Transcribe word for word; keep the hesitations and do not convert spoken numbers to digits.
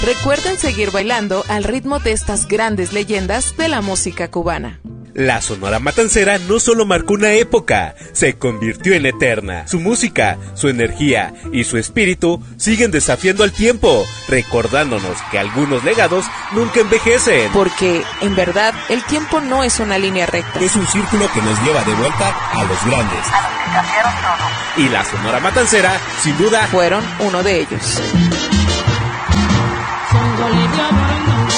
Recuerden seguir bailando al ritmo de estas grandes leyendas de la música cubana. La Sonora Matancera no solo marcó una época, se convirtió en eterna. Su música, su energía y su espíritu siguen desafiando al tiempo, recordándonos que algunos legados nunca envejecen. Porque, en verdad, el tiempo no es una línea recta. Es un círculo que nos lleva de vuelta a los grandes. A los que cambiaron todo. Y la Sonora Matancera, sin duda, fueron uno de ellos. Son bolivianos.